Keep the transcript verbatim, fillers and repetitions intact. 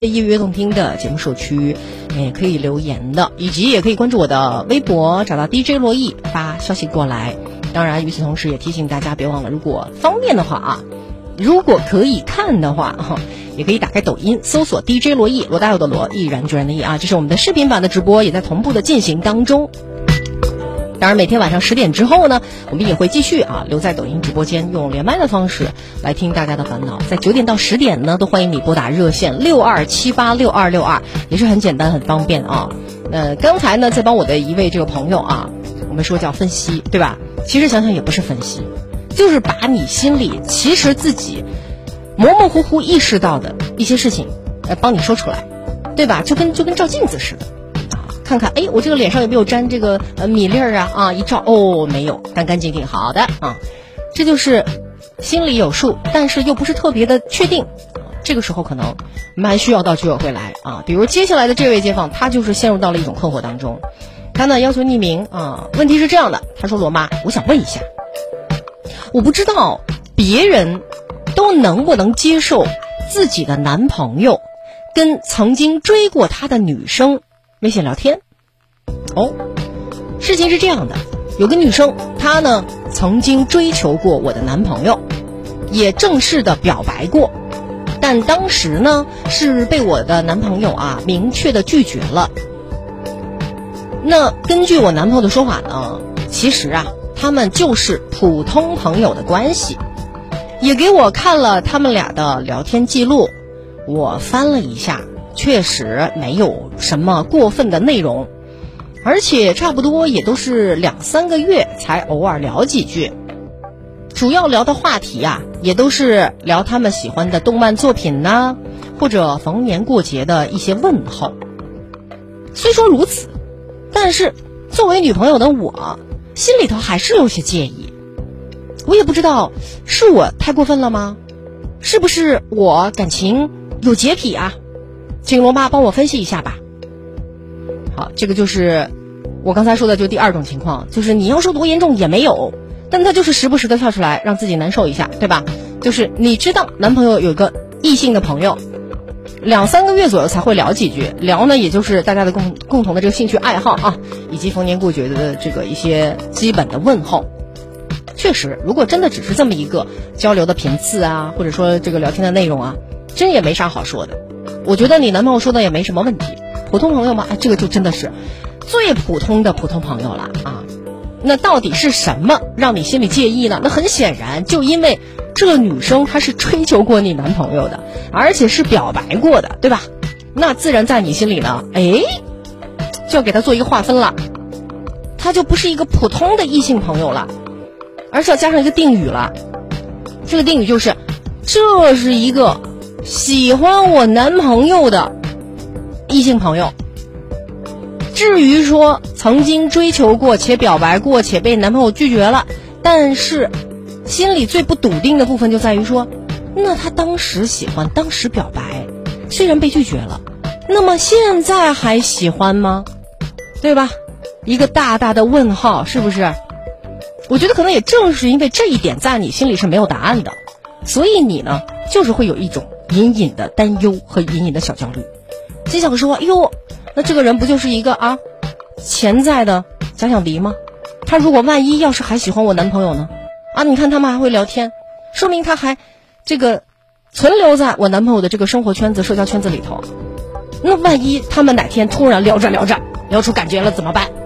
音乐悦动听的节目社区，也可以留言的，以及也可以关注我的微博，找到 D J 洛毅发消息过来。当然，与此同时也提醒大家，别忘了，如果方便的话啊，如果可以看的话哈，也可以打开抖音搜索 D J 洛毅，罗大佑的罗，毅然决然的毅啊，这是我们的视频版的直播，也在同步的进行当中。当然，每天晚上十点之后呢，我们也会继续啊留在抖音直播间，用连麦的方式来听大家的烦恼。在九点到十点呢，都欢迎你拨打热线六二七八六二六二，也是很简单很方便啊。呃，刚才呢，在帮我的一位这个朋友啊，我们说叫分析，对吧？其实想想也不是分析，就是把你心里其实自己模模糊糊意识到的一些事情，呃，帮你说出来，对吧？就跟就跟照镜子似的。看看，哎，我这个脸上有没有沾这个呃米粒儿啊？啊，一照，哦，没有，干干净净，好的啊，这就是心里有数，但是又不是特别的确定。这个时候可能蛮需要到居委会来啊。比如接下来的这位街坊，他就是陷入到了一种困惑当中，他呢要求匿名啊。问题是这样的，他说：“罗妈，我想问一下，我不知道别人都能不能接受自己的男朋友跟曾经追过他的女生微信聊天。”哦，事情是这样的，有个女生，她呢曾经追求过我的男朋友，也正式的表白过，但当时呢是被我的男朋友啊明确的拒绝了。那根据我男朋友的说法呢，其实啊他们就是普通朋友的关系，也给我看了他们俩的聊天记录，我翻了一下，确实没有什么过分的内容，而且差不多也都是两三个月才偶尔聊几句，主要聊的话题啊，也都是聊他们喜欢的动漫作品呐、啊，或者逢年过节的一些问候。虽说如此，但是作为女朋友的我，心里头还是有些介意。我也不知道是我太过分了吗？是不是我感情有洁癖啊？请罗妈帮我分析一下吧。好，这个就是我刚才说的，就第二种情况，就是你要说多严重也没有，但他就是时不时的跳出来让自己难受一下，对吧？就是你知道男朋友有个异性的朋友，两三个月左右才会聊几句，聊呢也就是大家的共共同的这个兴趣爱好啊，以及逢年过节的这个一些基本的问候。确实，如果真的只是这么一个交流的频次啊，或者说这个聊天的内容啊，真也没啥好说的。我觉得你男朋友说的也没什么问题，普通朋友嘛，哎，这个就真的是最普通的普通朋友了啊。那到底是什么让你心里介意呢？那很显然，就因为这个女生她是追求过你男朋友的，而且是表白过的，对吧？那自然在你心里呢，哎，就要给她做一个划分了，她就不是一个普通的异性朋友了，而是要加上一个定语了。这个定语就是，这是一个喜欢我男朋友的异性朋友。至于说曾经追求过且表白过且被男朋友拒绝了，但是心里最不笃定的部分就在于说，那他当时喜欢，当时表白，虽然被拒绝了，那么现在还喜欢吗？对吧？一个大大的问号，是不是？我觉得可能也正是因为这一点在你心里是没有答案的，所以你呢就是会有一种隐隐的担忧和隐隐的小焦虑，心想说，哎呦，那这个人不就是一个啊潜在的假想敌吗？他如果万一要是还喜欢我男朋友呢？啊，你看他们还会聊天，说明他还这个存留在我男朋友的这个生活圈子、社交圈子里头。那万一他们哪天突然聊着聊着聊出感觉了怎么办？